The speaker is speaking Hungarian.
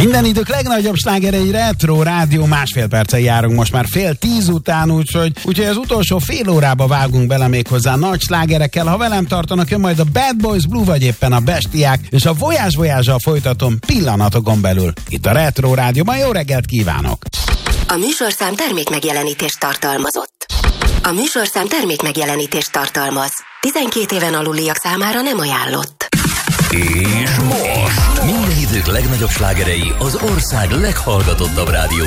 Minden idők legnagyobb slágerei Retro Rádió, másfél perccel járunk most már 9:30 után, úgyhogy az utolsó fél órába vágunk bele még hozzá nagy slágerekkel. Ha velem tartanak, jön majd a Bad Boys Blue, vagy éppen a Bestiák, és a Voyage-Voyage-al folytatom pillanatokon belül. Itt a Retro Rádióban, jó reggelt kívánok! A műsorszám termékmegjelenítést tartalmazott. A műsorszám termékmegjelenítést tartalmaz. 12 éven aluliak számára nem ajánlott. És most minden idők legnagyobb slágerei az ország leghallgatottabb rádió